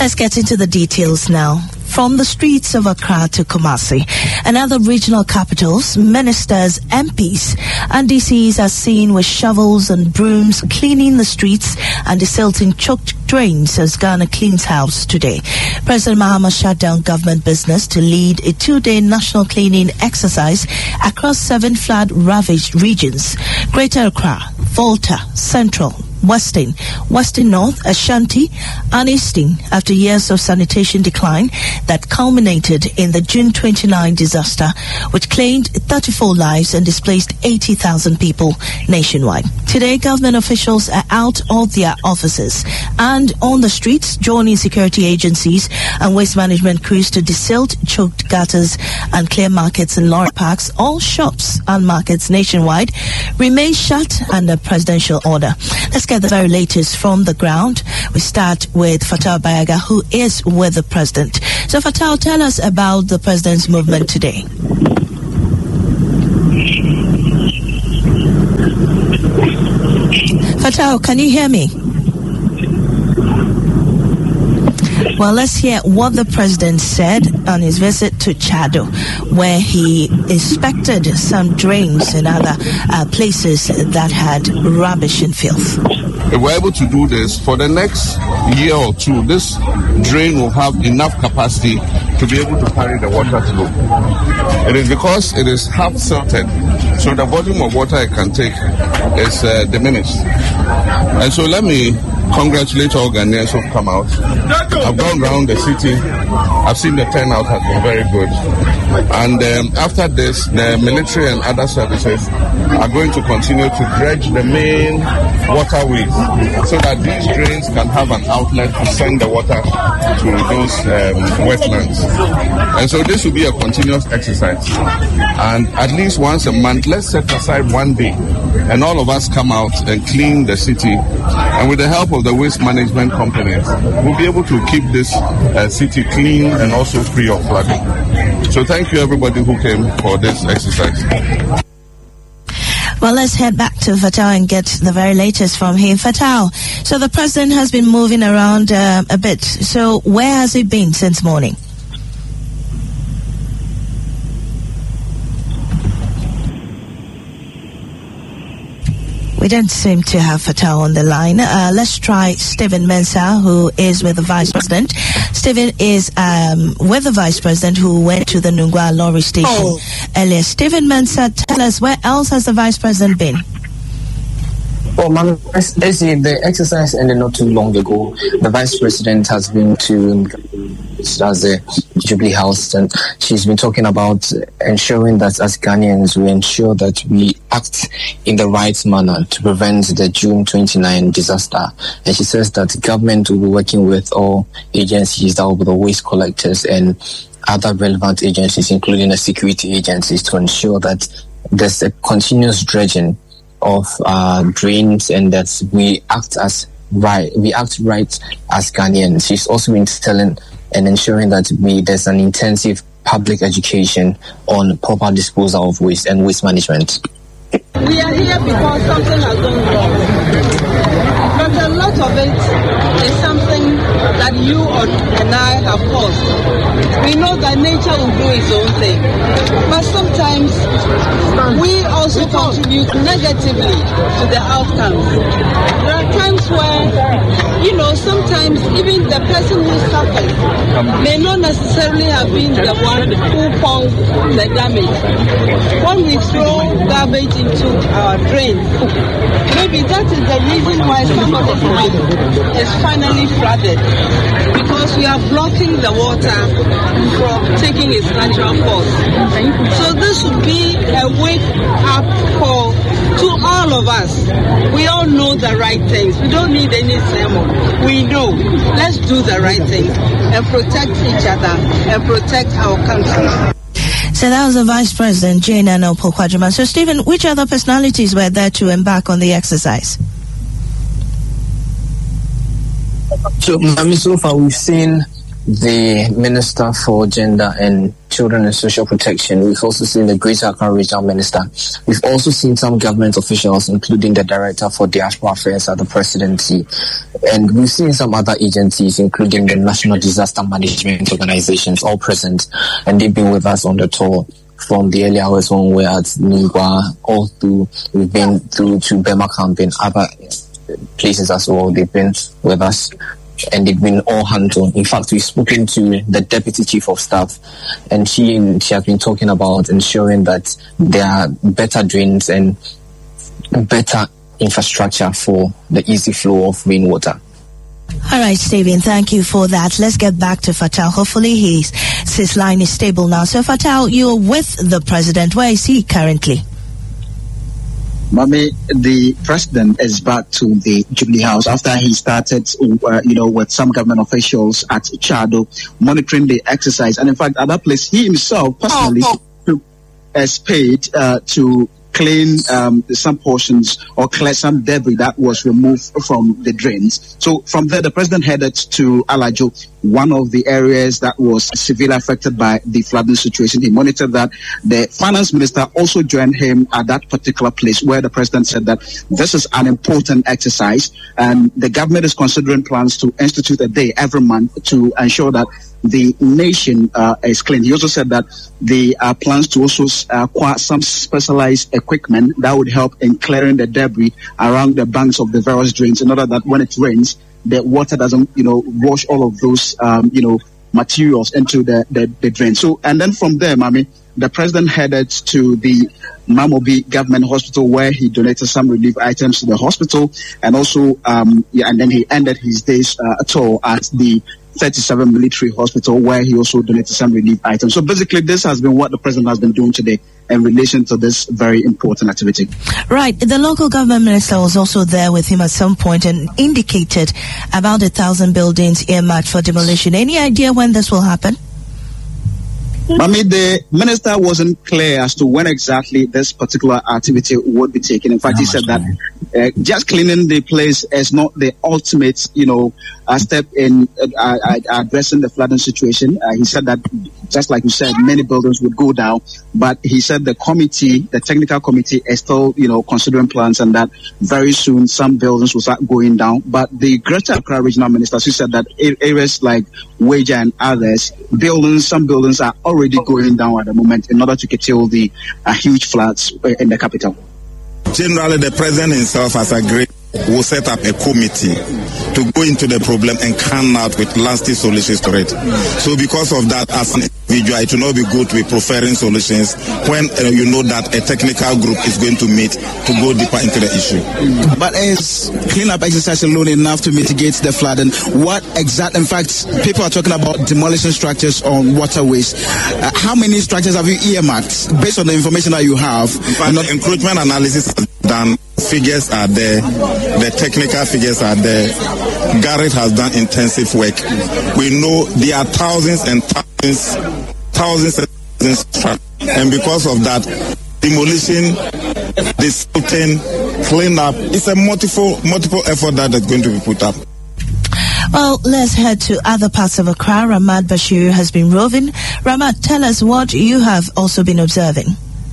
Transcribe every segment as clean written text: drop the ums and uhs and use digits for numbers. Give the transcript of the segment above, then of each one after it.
Let's get into the details now. From the streets of Accra to Kumasi and other regional capitals, ministers, MPs and DCs are seen with shovels and brooms cleaning the streets and desilting choked drains as Ghana cleans house today. President Mahama shut down government business to lead a 2-day national cleaning exercise across 7 flood-ravaged regions: Greater Accra, Volta, Central, Western North, Ashanti, and Eastern, after years of sanitation decline that culminated in the June 29 disaster, which claimed 34 lives and displaced 80,000 people nationwide. Today, government officials are out of their offices and on the streets, joining security agencies and waste management crews to desilt choked gutters and clear markets and lorry parks. All shops and markets nationwide remain shut under presidential order. Let's get the very latest from the ground. We start with Fatal Bayaga, who is with the president. So Fatal, tell us about the president's movement today. Fatal, can you hear me? Well, let's hear what the president said on his visit to Chado, where he inspected some drains and other places that had rubbish and filth. If we're able to do this for the next year or two, this drain will have enough capacity to be able to carry the water flow. It is because it is half silted, so the volume of water it can take is diminished. And so let me congratulate all Ghanaians who've come out. I've gone around the city. I've seen the turnout has been very good. And after this, the military and other services are going to continue to dredge the main waterways so that these drains can have an outlet to send the water to those wetlands. And so this will be a continuous exercise. And at least once a month, let's set aside one day and all of us come out and clean the city. And with the help of the waste management companies, we'll be able to keep this city clean and also free of flooding. So thank you everybody who came for this exercise. Well, let's head back to Fatal and get the very latest from him. Fatal, so the president has been moving around a bit. So where has he been since morning? We don't seem to have Fatal on the line. Let's try Stephen Mensah, who is with the Vice President. Stephen is with the Vice President who went to the Nungua Lorry Station earlier. Stephen Mensah, tell us, where else has the Vice President been? Well, Ma'am, the exercise ended not too long ago. The Vice President has been to the Jubilee House, and she's been talking about ensuring that as Ghanaians we ensure that we act in the right manner to prevent the June 29 disaster. And she says that the government will be working with all agencies, that will be the waste collectors and other relevant agencies, including the security agencies, to ensure that there's a continuous dredging of drains and that we act right as Ghanaians. She's also been telling and ensuring that there's an intensive public education on proper disposal of waste and waste management. We are here because something has gone wrong. But a lot of it is something that you and I have caused. We know that nature will do its own thing. But sometimes we also contribute negatively to the outcomes. There are times where, sometimes even the person who suffers may not necessarily have been the one who caused the damage. When we throw garbage into our drains, maybe that is the reason why some of the land is finally flooded, because we are blocking the water from taking its natural course. So this would be a wake-up call to all of us. We all know the right things. We don't need any sermon. We know. Let's do the right things and protect each other and protect our country. So that was the Vice President, Jane Anna Opoku-Agyeman. So, Stephen, which other personalities were there to embark on the exercise? So far we've seen the Minister for Gender and Children and Social Protection. We've also seen the Greater Accra Regional Minister. We've also seen some government officials, including the Director for Diaspora Affairs at the Presidency. And we've seen some other agencies, including the National Disaster Management Organizations, all present. And they've been with us on the tour from the early hours when we're at Ningwa, all through. We've been through to Bema Camp and other places as well. They've been with us. And they've been all hands-on. In fact, we've spoken to the Deputy Chief of Staff, and she has been talking about ensuring that there are better drains and better infrastructure for the easy flow of rainwater. All right, Stephen, thank you for that. Let's get back to Fatal. Hopefully his line is stable now. So, Fatal, you're with the president. Where is he currently? Mami, the president is back to the Jubilee House after he started, with some government officials at Chado monitoring the exercise. And in fact, at that place, he himself personally took a spade to clean some portions or clear some debris that was removed from the drains. So from there, the president headed to Alajo, one of the areas that was severely affected by the flooding situation. He monitored that. The finance minister also joined him at that particular place where the president said that this is an important exercise and the government is considering plans to institute a day every month to ensure that the nation is clean. He also said that the plans to also acquire some specialized equipment that would help in clearing the debris around the banks of the various drains in order that when it rains, the water doesn't, wash all of those, materials into the drain. So, and then from there, the president headed to the Mamobi Government Hospital where he donated some relief items to the hospital, and also, and then he ended his day's tour at the 37 Military Hospital where he also donated some relief items. So basically, this has been what the president has been doing today in relation to this very important activity. Right. The local government minister was also there with him at some point and indicated about 1,000 buildings earmarked for demolition. Any idea when this will happen? The minister wasn't clear as to when exactly this particular activity would be taken. In fact, he said that just cleaning the place is not the ultimate, step in addressing the flooding situation. He said that, just like you said, many buildings would go down, but he said the technical committee is still, considering plans, and that very soon some buildings will start going down. But the Greater Accra Regional Minister, he said that areas like Waja and others, some buildings are already going down at the moment in order to curtail the huge floods in the capital. Generally, the president himself has agreed will set up a committee to go into the problem and come out with lasting solutions to it. So because of that, as an individual, it will not be good to be preferring solutions when you know that a technical group is going to meet to go deeper into the issue. But is cleanup exercise alone enough to mitigate the flooding? In fact, people are talking about demolition structures on waterways. How many structures have you earmarked based on the information that you have? The encroachment analysis is done. Figures are there, the technical figures are there. Garrett has done intensive work. We know there are thousands and and because of that, demolition, distilling, cleanup, it's a multiple effort that is going to be put up. Well, let's head to other parts of Accra. Ramad Bashir has been roving. Ramad, tell us what you have also been observing.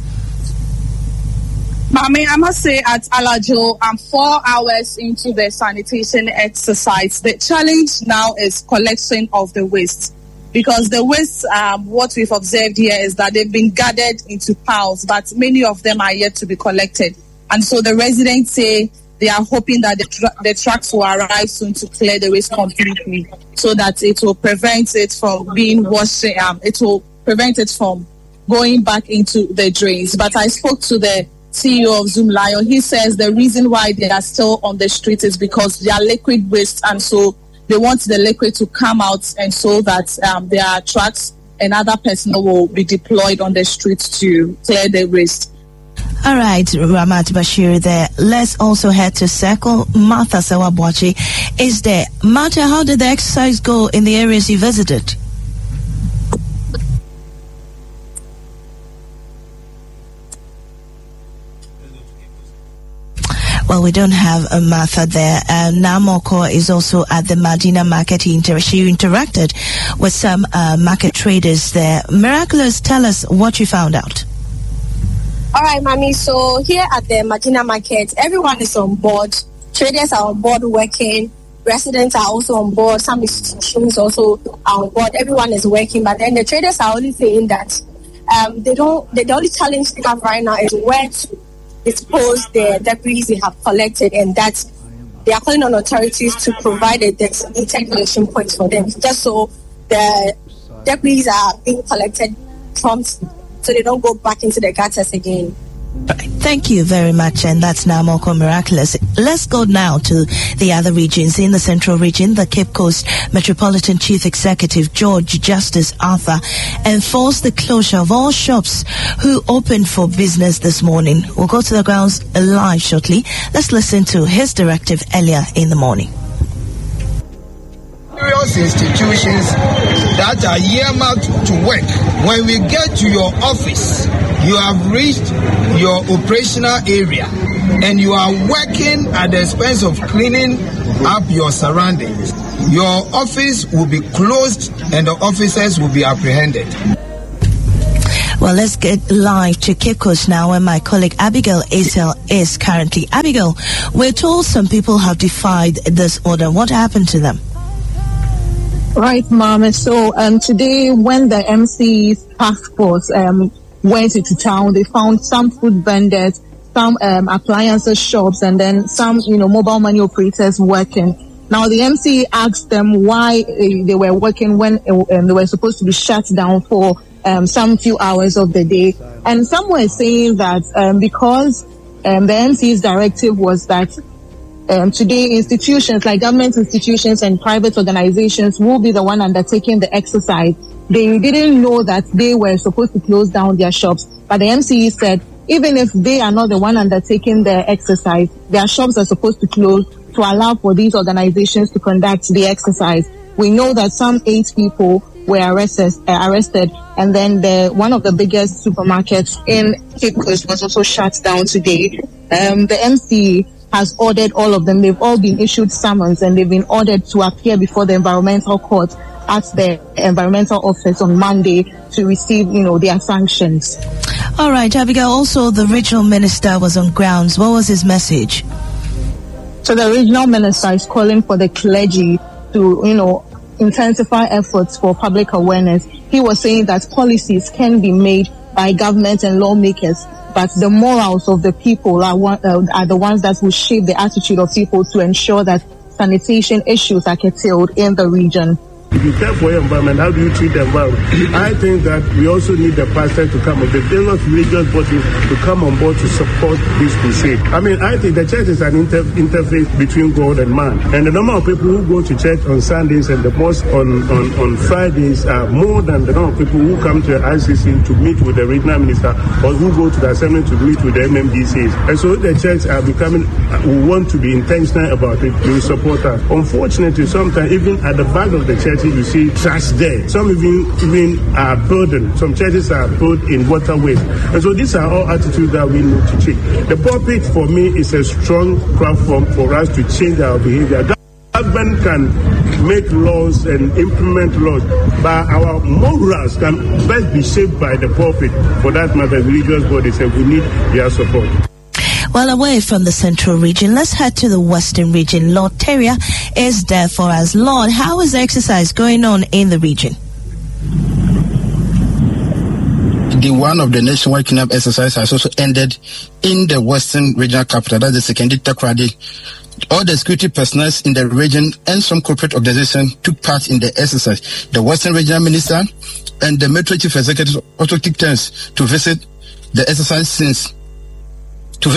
I must say at Alajo, I'm 4 hours into the sanitation exercise. The challenge now is collection of the waste, because the waste, what we've observed here is that they've been gathered into piles, but many of them are yet to be collected. And so the residents say they are hoping that the trucks will arrive soon to clear the waste completely, so that it will prevent it from being washed. It will prevent it from going back into the drains. But I spoke to the CEO of Zoom Lion. He says the reason why they are still on the street is because they are liquid waste, and so they want the liquid to come out, and so that their trucks and other personnel will be deployed on the streets to clear the waste. All right, Ramat Bashir there. Let's also head to Circle. Martha Sawabwachi is there. Martha, how did the exercise go in the areas you visited? Well, we don't have Martha there. Namoko is also at the Madina market. She interacted with some market traders there. Miraculous, tell us what you found out. All right, Mami. So here at the Madina market, everyone is on board. Traders are on board working. Residents are also on board. Some institutions also are on board. Everyone is working. But then the traders are only saying that the only challenge they have right now is where to dispose the debris they have collected, and that they are calling on authorities to provide a designated collection point for them, just so the debris are being collected promptly so they don't go back into the gutters again. Thank you very much, and that's Namoko Miraculous. Let's go now to the other regions. In the Central Region, the Cape Coast Metropolitan Chief Executive George Justice Arthur enforced the closure of all shops who opened for business this morning. We'll go to the grounds live shortly. Let's listen to his directive earlier in the morning. Various institutions that are earmarked to work. When we get to your office, you have reached your operational area and you are working at the expense of cleaning up your surroundings. Your office will be closed and the officers will be apprehended. Well, let's get live to Cape Coast now, where my colleague Abigail Asel is currently. Abigail, we're told some people have defied this order. What happened to them? Right, Mama. So today, when the MC's task force went into town, they found some food vendors, some appliances shops, and then some, mobile money operators working. Now, the MC asked them why they were working when they were supposed to be shut down for some few hours of the day. And some were saying that because the MC's directive was that today institutions like government institutions and private organizations will be the one undertaking the exercise. They didn't know that they were supposed to close down their shops, but the MCE said even if they are not the one undertaking the exercise, their shops are supposed to close to allow for these organizations to conduct the exercise. We know that some 8 people were arrested, and then one of the biggest supermarkets in Cape Coast was also shut down today. The MCE has ordered all of them. They've all been issued summons and they've been ordered to appear before the environmental court at the environmental office on Monday to receive, their sanctions. All right, Abigail, also the regional minister was on grounds. What was his message? So the regional minister is calling for the clergy to, intensify efforts for public awareness. He was saying that policies can be made by government and lawmakers, but the morals of the people are the ones that will shape the attitude of people to ensure that sanitation issues are curtailed in the region. If you care for your environment, how do you treat the environment? I think that we also need the pastor to come on, the various religious bodies to come on board to support this crusade. I think the church is an interface between God and man. And the number of people who go to church on Sundays and the mosque on Fridays are more than the number of people who come to the ICC to meet with the regional minister or who go to the assembly to meet with the MMDCs. And so the church are becoming, we want to be intentional about it, they will support us. Unfortunately, sometimes even at the back of the church, you see trash there. Some even are burdened. Some churches are put in waterways. And so these are all attitudes that we need to change. The pulpit for me is a strong platform for us to change our behavior. Government can make laws and implement laws, but our morals can best be shaped by the pulpit. For that matter, religious bodies, and we need their support. Well, away from the Central Region, let's head to the Western Region. Lord Teria is there for us. Lord, how is the exercise going on in the region? The one of the nationwide cleanup exercise has also ended in the Western Regional Capital, that's the Sekondi Takoradi. All the security personnel in the region and some corporate organizations took part in the exercise. The Western Regional Minister and the Metro Chief Executive also took turns to visit the exercise since. The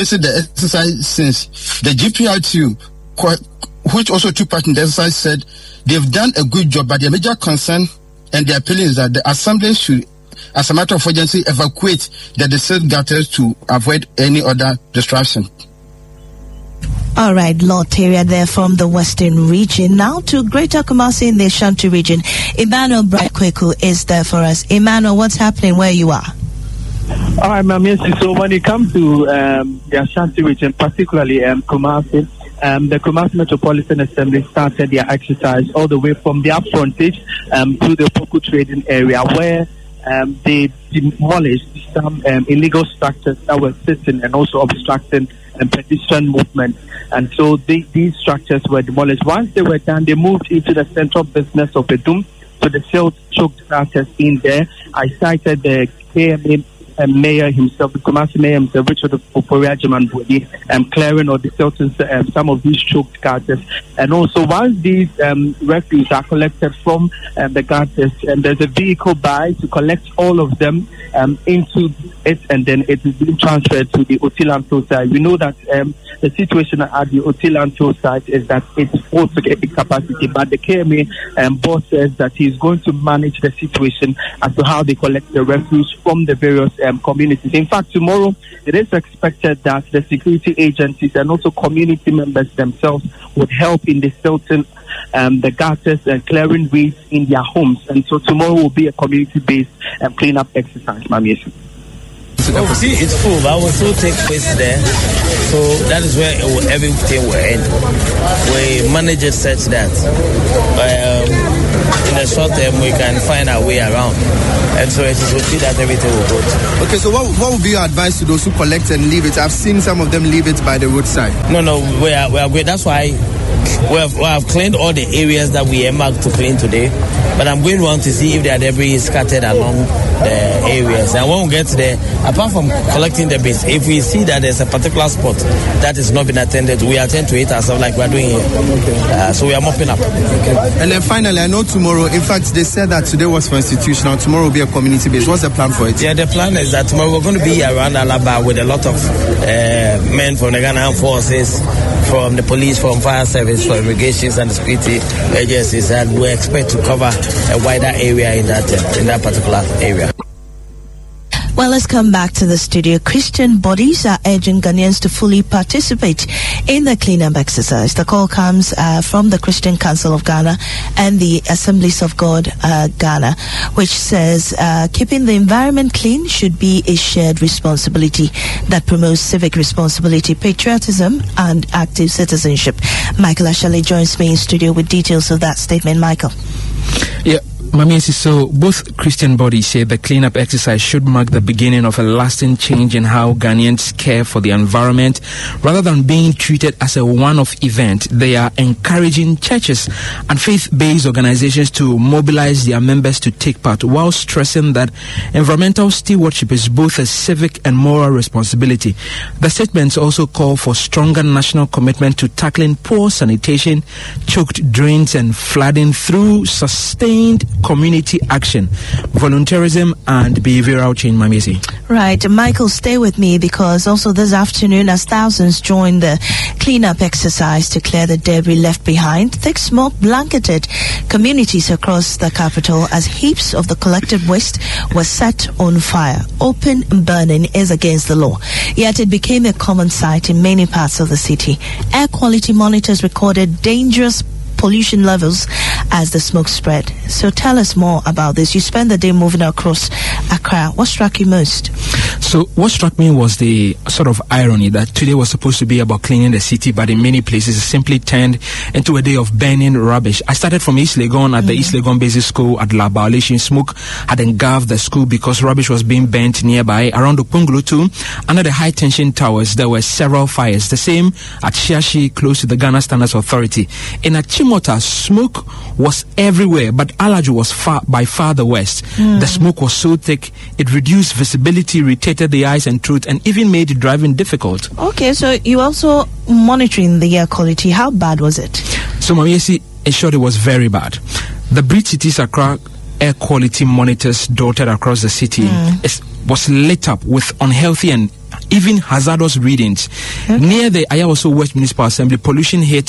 GPRTU, which also took part in the exercise, said they've done a good job, but their major concern and their appeal is that the assembly should, as a matter of urgency, evacuate the distressed gutters to avoid any other disruption. All right, Lord Teria there from the Western Region. Now to Greater Kumasi in the Ashanti region. Emmanuel Brightquaku is there for us. Emmanuel, what's happening where you are? All right, ma'am. Yes, so when it comes to the Ashanti region, particularly Kumasi, the Kumasi Metropolitan Assembly started their exercise all the way from their frontage to the Opoku trading area, where they demolished some illegal structures that were sitting and also obstructing pedestrian movement. And so these structures were demolished. Once they were done, they moved into the central business of Bedum. So the silt-choked structures in there. I cited the KMA mayor himself, the Kumasi mayor himself, Richard Opoku-Agyeman-Bodi, clearing or desilting some of these choked gutters. And also, once these refuse are collected from the gutters, there's a vehicle by to collect all of them into it, and then it is being transferred to the Otilanto site. We know that the situation at the Otilanto site is that it's full capacity, but the KMA boss says that he's going to manage the situation as to how they collect the refuse from the various communities. In fact, tomorrow it is expected that the security agencies and also community members themselves would help in desilting the gutters and clearing weeds in their homes. And so tomorrow will be a community-based cleanup exercise, Ma'am. Yes. Oh, see, it's full, but I will still take place there. So that is where everything will end. We manage it such that in the short term we can find our way around. And so it is with that everything will go to. Okay, so what would be your advice to those who collect and leave it? I've seen some of them leave it by the roadside. No, we are great. That's why we have cleaned all the areas that we earmarked to clean today. But I'm going around to see if there are debris scattered along the areas. And when we get there, apart from collecting the bits, if we see that there's a particular spot that has not been attended, we attend to it ourselves like we're doing here. So we are mopping up. Okay. And then finally, I know tomorrow, in fact, they said that today was for institutional, tomorrow will be a community base. What's the plan for it? Yeah, the plan is that tomorrow we're going to be around Alaba with a lot of men from the Ghana Armed Forces, from the police, from fire service, from irrigations and the security agencies, and we expect to cover a wider area in that particular area. Well, let's come back to the studio. Christian bodies are urging Ghanaians to fully participate in the cleanup exercise. The call comes from the Christian Council of Ghana and the Assemblies of God Ghana, which says keeping the environment clean should be a shared responsibility that promotes civic responsibility, patriotism, and active citizenship. Michael Ashale joins me in studio with details of that statement. Michael. Yeah. Mamiesi, so both Christian bodies say the cleanup exercise should mark the beginning of a lasting change in how Ghanaians care for the environment. Rather than being treated as a one-off event, they are encouraging churches and faith-based organizations to mobilize their members to take part, while stressing that environmental stewardship is both a civic and moral responsibility. The statements also call for stronger national commitment to tackling poor sanitation, choked drains, and flooding through sustained community action, volunteerism, and behavioral change. Mamisi. Right, Michael, stay with me, because also this afternoon, as thousands join the cleanup exercise to clear the debris left behind, thick smoke blanketed communities across the capital as heaps of the collected waste were set on fire. Open burning is against the law, yet it became a common sight in many parts of the city. Air quality monitors recorded dangerous pollution levels as the smoke spread. So tell us more about this. You spent the day moving across Accra. What struck you most? So what struck me was the sort of irony that today was supposed to be about cleaning the city, but in many places it simply turned into a day of burning rubbish. I started from East Legon at the East Legon Basic School at Labaulation. Smoke had engulfed the school because rubbish was being burnt nearby. Around Opunglo too, under the high tension towers, there were several fires. The same at Shiashi, close to the Ghana Standards Authority. In Achimota, smoke was everywhere, but Alaju was by far the worst. The smoke was so thick, it reduced visibility, irritated the eyes and throat, and even made driving difficult. Okay, so you also monitoring the air quality. How bad was it? So, Mamiesi, in short, it was very bad. The Bridge Cities Accra air quality monitors dotted across the city was lit up with unhealthy and even hazardous readings. Near the Ayawaso West Municipal Assembly, pollution hit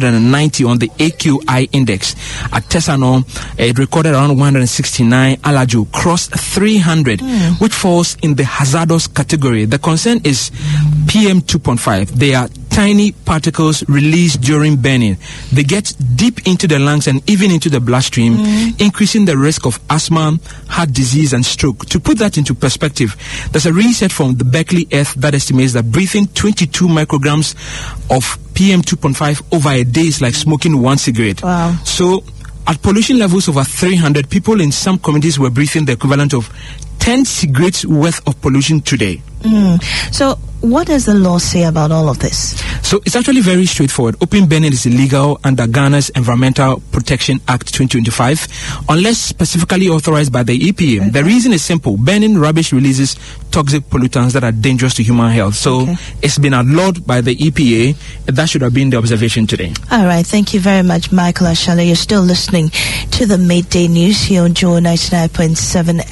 190 on the AQI index. At Tesano, it recorded around 169. Alaju crossed 300, which falls in the hazardous category. The concern is PM 2.5. There are tiny particles released during burning. They get deep into the lungs and even into the bloodstream, increasing the risk of asthma, heart disease, and stroke. To put that into perspective, there's a research from the Berkeley Earth that estimates that breathing 22 micrograms of PM2.5 over a day is like smoking one cigarette. Wow. So, at pollution levels over 300, people in some communities were breathing the equivalent of 10 cigarettes worth of pollution today. So, what does the law say about all of this? So it's actually very straightforward. Open burning is illegal under Ghana's Environmental Protection Act 2025 unless specifically authorized by the EPA. Okay. The reason is simple. Burning rubbish releases toxic pollutants that are dangerous to human health. So it's been outlawed by the EPA. That should have been the observation today. All right. Thank you very much, Michael Ashale. You're still listening to the Midday News here on Joy 99.7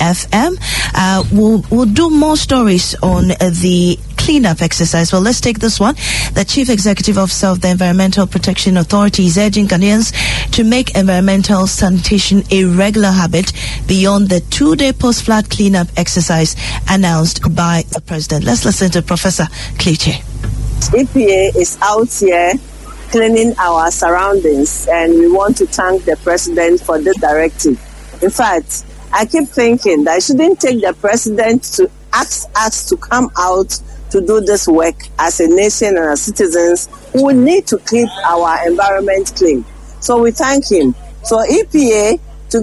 FM. We'll do more stories on the cleanup exercise. Well, let's take this one. The Chief Executive Officer of the Environmental Protection Authority is urging Ghanaians to make environmental sanitation a regular habit beyond the 2-day post-flood cleanup exercise announced by the President. Let's listen to Professor Cliche. EPA is out here cleaning our surroundings, and we want to thank the President for this directive. In fact, I keep thinking that I shouldn't take the President to ask us to come out to do this work as a nation and as citizens who need to keep our environment clean. So we thank him. So EPA,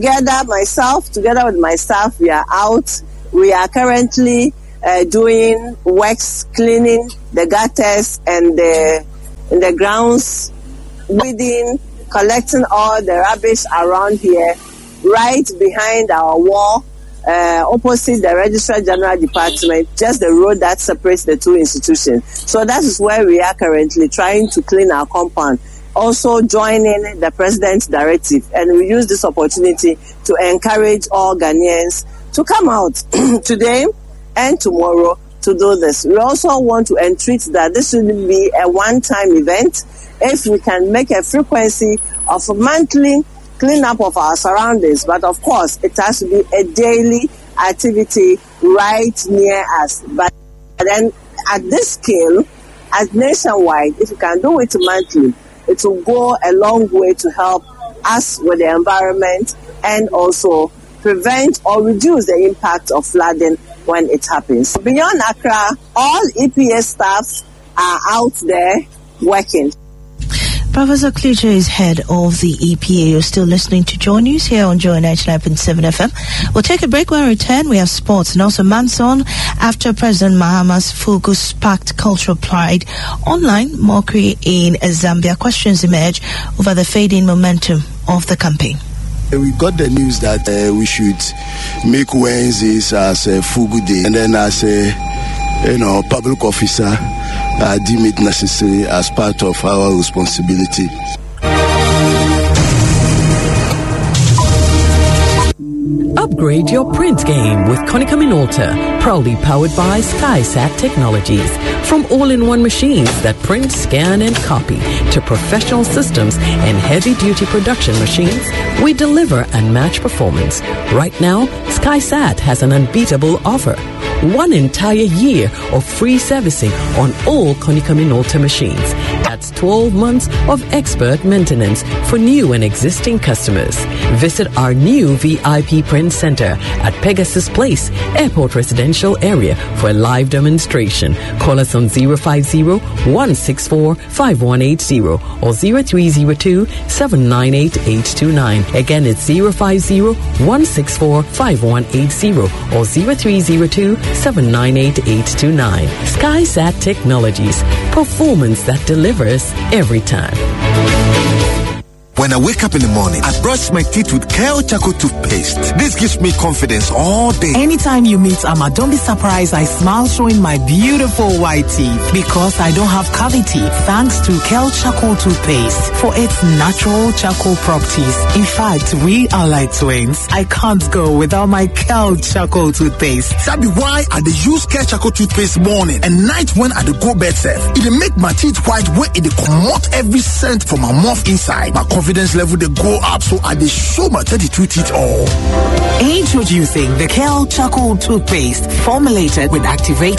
together with my staff, we are out. We are currently doing works, cleaning the gutters and the grounds, weeding, collecting all the rubbish around here, right behind our wall, opposite the Registrar General Department, just the road that separates the two institutions. So that is where we are currently trying to clean our compound. Also joining the President's directive, and we use this opportunity to encourage all Ghanaians to come out today and tomorrow to do this. We also want to entreat that this shouldn't be a one-time event. If we can make a frequency of monthly cleanup of our surroundings, but of course it has to be a daily activity right near us. But then at this scale, as nationwide, if you can do it monthly, it will go a long way to help us with the environment and also prevent or reduce the impact of flooding when it happens. Beyond Accra, all EPA staff are out there working. Professor Cliche is head of the EPA. You're still listening to Joy News here on Joy 99.7 FM. We'll take a break. When we return, we have sports and also Manson. After President Mahama's focus sparked cultural pride, online mockery in Zambia. Questions emerge over the fading momentum of the campaign. We got the news that we should make Wednesdays as a Fugu Day, and then as a public officer, deem it necessary as part of our responsibility. Upgrade your print game with Konica Minolta, proudly powered by SkySat Technologies. From all-in-one machines that print, scan, and copy to professional systems and heavy-duty production machines, we deliver unmatched performance. Right now, SkySat has an unbeatable offer. 1 entire year of free servicing on all Konica Minolta machines. That's 12 months of expert maintenance for new and existing customers. Visit our new VIP Print Center at Pegasus Place, Airport Residential Area for a live demonstration. Call us on 050-164-5180 or 0302-798-829. Again, it's 050-164-5180 or 0302-798-829. SkySat Technologies. Performance that delivers every time. When I wake up in the morning, I brush my teeth with Kale Charcoal toothpaste. This gives me confidence all day. Anytime you meet Amma, don't be surprised I smile showing my beautiful white teeth because I don't have cavity thanks to Kale Charcoal toothpaste for its natural charcoal properties. In fact, we are like twins. I can't go without my Kale Charcoal toothpaste. That be why I use Kale Charcoal toothpaste morning and night when I go bed safe. It make my teeth white when it come out every scent from my mouth inside. My confidence level they go up, so I dey show my 32 teeth all. Introducing the Kale Charcoal toothpaste, formulated with activated